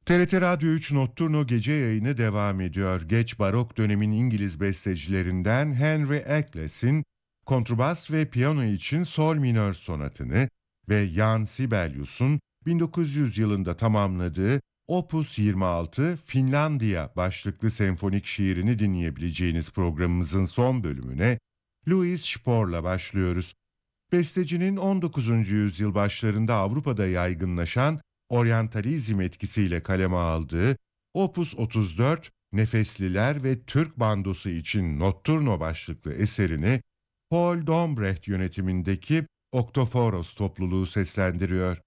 TRT Radyo 3 Notturno gece yayını devam ediyor. Geç barok dönemin İngiliz bestecilerinden Henry Eccles'in kontrbas ve piyano için sol minör sonatını ve Jan Sibelius'un 1900 yılında tamamladığı Opus 26 Finlandiya başlıklı senfonik şiirini dinleyebileceğiniz programımızın son bölümüne Louis Spohr'la başlıyoruz. Bestecinin 19. yüzyıl başlarında Avrupa'da yaygınlaşan oryantalizm etkisiyle kaleme aldığı Opus 34 Nefesliler ve Türk Bandosu için Notturno başlıklı eserini Paul Dombrecht yönetimindeki Octoforos topluluğu seslendiriyor.